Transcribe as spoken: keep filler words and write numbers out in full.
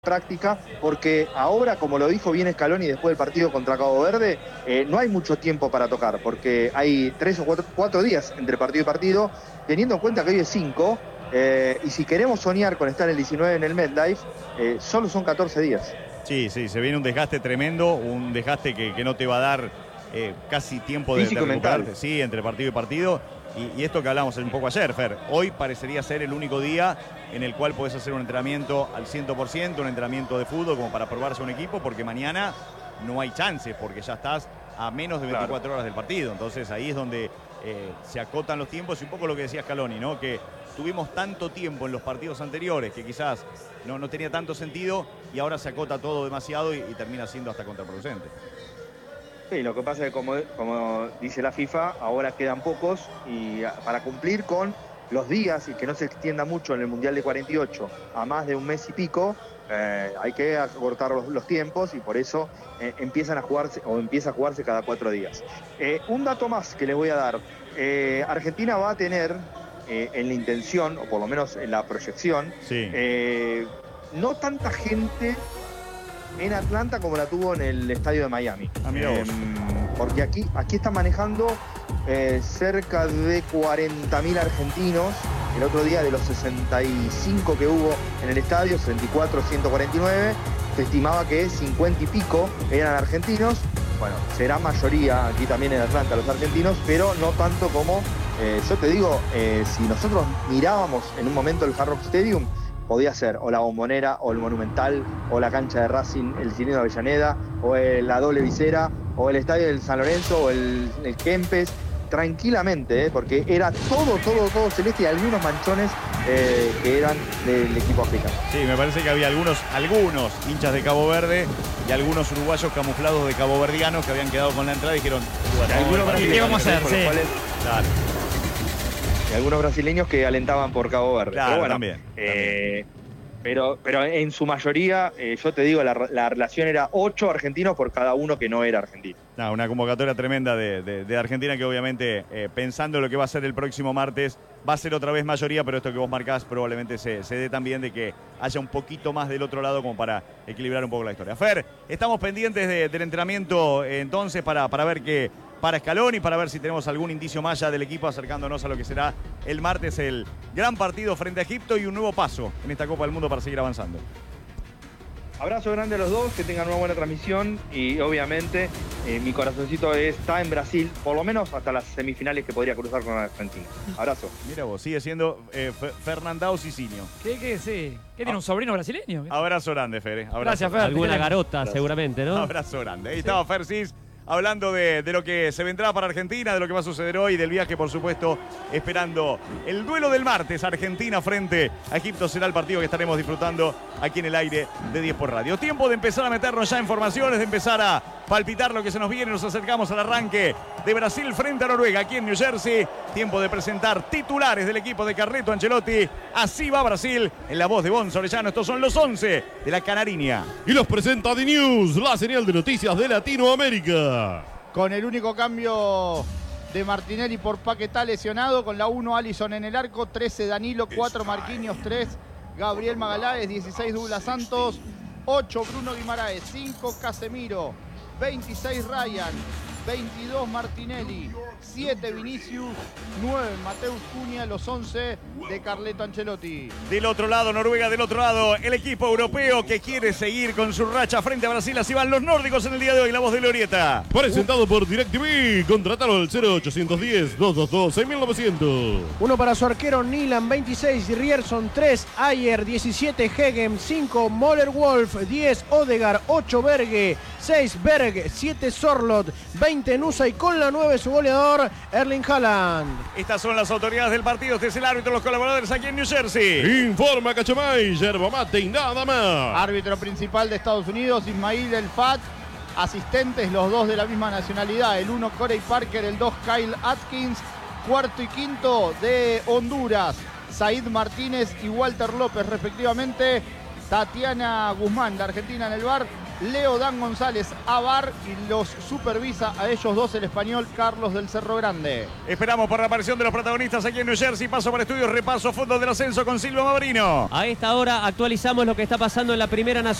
práctica, porque ahora, como lo dijo bien Scaloni después del partido contra Cabo Verde, eh, no hay mucho tiempo para tocar, porque hay tres o cuatro, cuatro días entre partido y partido, teniendo en cuenta que hoy es cinco, eh, y si queremos soñar con estar el diecinueve en el MetLife, eh, solo son catorce días. Sí, sí, se viene un desgaste tremendo, un desgaste que, que no te va a dar eh, casi tiempo de, de recuperarte, sí, entre partido y partido. Y, y esto que hablamos un poco ayer, Fer, hoy parecería ser el único día en el cual podés hacer un entrenamiento al cien por ciento, un entrenamiento de fútbol como para probarse un equipo, porque mañana no hay chances, porque ya estás a menos de veinticuatro claro. horas del partido. Entonces ahí es donde eh, se acotan los tiempos y un poco lo que decía Scaloni, ¿no? Que tuvimos tanto tiempo en los partidos anteriores que quizás no, no tenía tanto sentido y ahora se acota todo demasiado y, y termina siendo hasta contraproducente. Sí, lo que pasa es que como, como dice la FIFA, ahora quedan pocos y para cumplir con los días y que no se extienda mucho en el Mundial de cuarenta y ocho a más de un mes y pico, eh, hay que acortar los, los tiempos y por eso eh, empiezan a jugarse o empieza a jugarse cada cuatro días. Eh, un dato más que les voy a dar, eh, Argentina va a tener eh, en la intención, o por lo menos en la proyección, sí. eh, no tanta gente en Atlanta como la tuvo en el estadio de Miami. Ah, mira vos. Eh, porque aquí, aquí están manejando eh, cerca de cuarenta mil argentinos. El otro día de los sesenta y cinco que hubo en el estadio, sesenta y cuatro, ciento cuarenta y nueve, se estimaba que cincuenta y pico eran argentinos. Bueno, será mayoría aquí también en Atlanta los argentinos, pero no tanto como, eh, yo te digo, eh, si nosotros mirábamos en un momento el Hard Rock Stadium, podía ser o la Bombonera, o el Monumental, o la cancha de Racing, el Cilindro de Avellaneda, o el, la doble visera, o el estadio del San Lorenzo, o el, el Kempes, tranquilamente, ¿eh? Porque era todo, todo, todo celeste y algunos manchones eh, que eran del equipo africano. Sí, me parece que había algunos, algunos hinchas de Cabo Verde y algunos uruguayos camuflados de caboverdianos que habían quedado con la entrada y dijeron, bueno, algunos brasileños, ¿qué vamos a hacer? Sí. Cuales, claro. Y algunos brasileños que alentaban por Cabo Verde. Claro, pero bueno, también. Eh, Pero, pero en su mayoría, eh, yo te digo, la, la relación era ocho argentinos por cada uno que no era argentino. No, una convocatoria tremenda de, de, de Argentina que obviamente, eh, pensando en lo que va a ser el próximo martes, va a ser otra vez mayoría, pero esto que vos marcás probablemente se, se dé también de que haya un poquito más del otro lado como para equilibrar un poco la historia. Fer, estamos pendientes de, del entrenamiento eh, entonces para, para ver qué... para Scaloni, para ver si tenemos algún indicio más ya del equipo acercándonos a lo que será el martes el gran partido frente a Egipto y un nuevo paso en esta Copa del Mundo para seguir avanzando. Abrazo grande a los dos, que tengan una buena transmisión y obviamente eh, mi corazoncito está en Brasil, por lo menos hasta las semifinales que podría cruzar con Argentina. Abrazo. Mira vos, sigue siendo eh, Fernandao Cicinho. ¿Qué, qué, sí? ¿Qué tiene un sobrino brasileño? Abrazo grande, Fer. Eh. Abrazo. Gracias, Fer. Alguna garota, seguramente, ¿no? Abrazo grande. Ahí sí. Estaba Fer Cis, hablando de, de lo que se vendrá para Argentina, de lo que va a suceder hoy, del viaje, por supuesto, esperando el duelo del martes. Argentina frente a Egipto será el partido que estaremos disfrutando aquí en el aire de diez por Radio. Tiempo de empezar a meternos ya en formaciones, de empezar a palpitar lo que se nos viene. Nos acercamos al arranque de Brasil frente a Noruega, aquí en New Jersey. Tiempo de presentar titulares del equipo de Carleto Ancelotti. Así va Brasil, en la voz de Bonzo Orellano. Estos son los once de la Canariña. Y los presenta The News, la señal de noticias de Latinoamérica. Con el único cambio de Martinelli por Paquetá lesionado, con la uno Alisson en el arco, trece Danilo, cuatro Marquinhos, tres Gabriel Magaláes, dieciséis Douglas Santos, ocho Bruno Guimaraes, cinco Casemiro, veintiséis Ryan, veintidós Martinelli, siete Vinicius, nueve Mateus Cunha, los once de Carleto Ancelotti. Del otro lado, Noruega, del otro lado, el equipo europeo que quiere seguir con su racha frente a Brasil. Así van los nórdicos en el día de hoy, la voz de Glorieta. Presentado por DirecTV, contratalo al cero ochocientos diez, doscientos veintidós, seis mil novecientos. Uno para su arquero Nilan, veintiséis, Rierson, tres, Ayer, diecisiete, Hegem, cinco, Moller-Wolf, diez, Odegaard, ocho, Berge, seis, Berg, siete, Sorlot, veinte, Nusa y con la nueve su goleador, Erling Haaland. Estas son las autoridades del partido. Este es el árbitro, los colaboradores aquí en New Jersey. Informa Cachamay, yerba mate y nada más. Árbitro principal de Estados Unidos, Ismail El Fat. Asistentes, los dos de la misma nacionalidad. El uno, Corey Parker. El dos, Kyle Atkins. Cuarto y quinto de Honduras, Said Martínez y Walter López, respectivamente. Tatiana Guzmán, la argentina en el V A R. Leo Dan González a V A R y los supervisa a ellos dos el español Carlos del Cerro Grande. Esperamos por la aparición de los protagonistas aquí en New Jersey. Paso por estudios, repaso fondos del ascenso con Silvio Mavrino. A esta hora actualizamos lo que está pasando en la Primera Nacional.